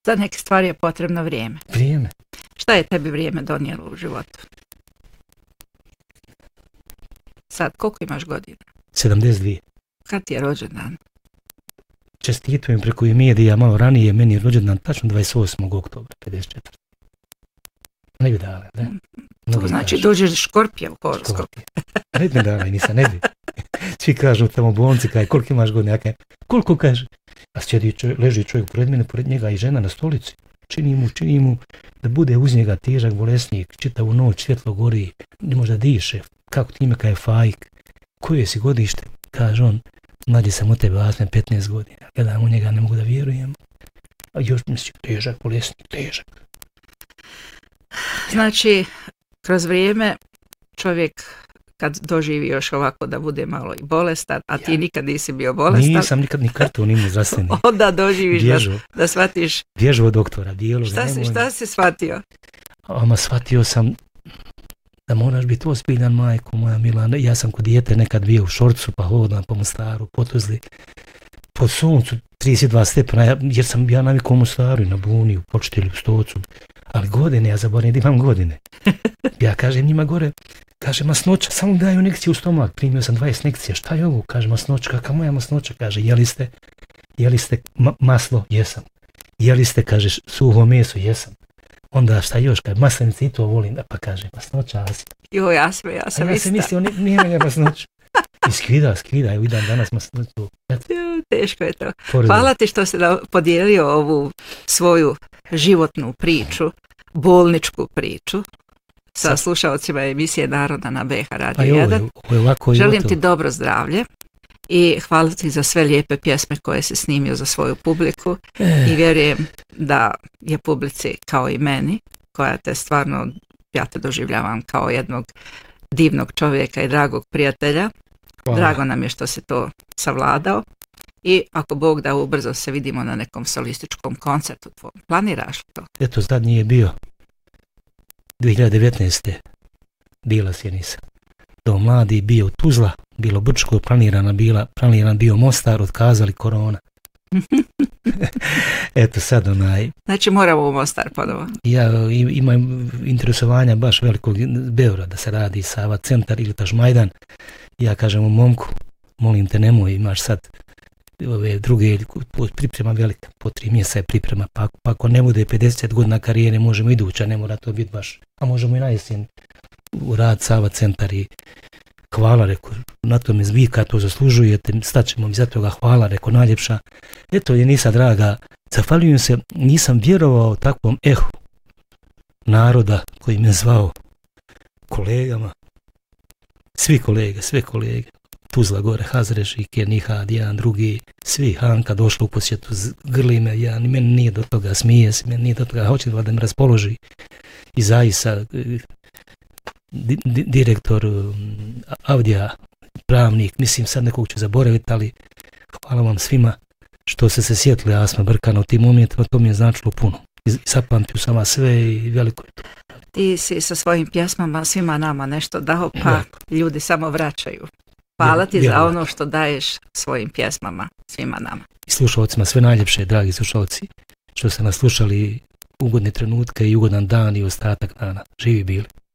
Za neke stvari je potrebno vrijeme. Vrijeme. Šta je tebi vrijeme donijelo u životu? Sad, koliko imaš godina? 72. Kad ti je rođendan? Čestitujem preko i medija malo ranije, meni je rođendan tačno 28. oktobra 54. Ne bi dala, da? To znači dođeš Škorpija u horoskop. Ne bi dala, nisam, ne bi. Svi kažu tamo u bolnici, kaj, koliko imaš godina, ja kaj, koliko kaže? A leži čovjek pored mene, pored njega i žena na stolici. Čini mu da bude uz njega težak bolesnik, čitavu noć, svjetlo gori, ne može da diše. Kako ti ime kaj je Fajk? Koje si godište? Kaže on, mlađi sam od tebe, 15 godina. Gledam u njega, ne mogu da vjerujem. A još mislim, težak bolesnik, težak. Znači, kroz vrijeme čovjek kad doživi još ovako da bude malo i bolestan, a ti nikad nisi bio bolestan. Nisam nikad ni karton imao zdravstveni. Onda doživiš da shvatiš. Bježu od doktora, bijelog. Šta si shvatio? Shvatio sam da moraš biti ozbiljan, majko moja mila. Ja sam kod dijete nekad bio u šorcu, pa hodam po Mostaru, potuzli po suncu 32 stepena, jer sam ja navikao u Mostaru i na Buni, u Počitelju, u Stocu. Ali godine, ja zaboravim da imam godine. Ja kažem njima gore, kaže masnoća, samo daju injekciju u stomak, primio sam 20 injekcija, šta je ovo? Kaže masnoća, kakva moja masnoća? Kaže, jeli ste maslo? Jesam. Jeli ste, kaže, suho meso? Jesam. Onda šta još? Kaže, maslenice i to volim. Pa kaže, masnoća, Asi. Jo, ja sam ista. Ja sam mislio, nije mega masnoća. I skida, evo idem danas masnoću. Teško je to. Hvala ti što si podijelio ovu svoju životnu priču, bolničku priču sa slušalcima emisije Narodna na BH Radio 1. Želim ti dobro zdravlje i hvala ti za sve lijepe pjesme koje si snimio za svoju publiku i vjerujem da je publici kao i meni, koja te stvarno, ja te doživljavam kao jednog divnog čovjeka i dragog prijatelja. Hvala. Drago nam je što si to savladao. I ako Bog da, ubrzo se vidimo na nekom solističkom koncertu tvojom. Planiraš li to? Eto, zadnji je bio 2019. Bila Sjenica. Dom mladi bio Tuzla, bilo Brčko, planiran bio Mostar, otkazali korona. Eto sad Znači moramo u Mostar ponovo. Ja imam interesovanja baš velikog Beograda da se radi Sava centar ili Tažmajdan. Ja kažem u momku, molim te nemoj, imaš sad ove druge priprema velika, po 3 mjeseca je priprema, pa ako ne bude 50 godina karijere možemo iduća, ne mora to biti baš, a možemo i na jesen u rad Sava centar i hvala, reko, na tome vi kad to zaslužujete, staćemo mi za toga, hvala, reko, najljepša. Eto, Jenisa draga, zahvaljujem se, nisam vjerovao takvom ehu naroda koji me zvao, kolegama, sve kolege, Tuzla gore, Hazrešike, Nihad, jedan, drugi, svi, Hanka došla u posjetu, grli me, meni nije do toga, smije se, meni nije do toga, hoće da me raspoloži. I Zaisa, direktor Avdija, pravnik, mislim sad nekog ću zaboraviti, ali hvala vam svima što ste se sjetili Asma Brkana u tim momentima, to mi je značilo puno. I zapamtio sam vas sve i veliko je to. Ti si sa svojim pjesmama svima nama nešto dao, pa ljudi samo vraćaju. Hvala ti za ono što daješ svojim pjesmama svima nama. I slušalcima sve najljepše, dragi slušalci, što ste nas slušali ugodne trenutke i ugodan dan i ostatak dana. Živi bili.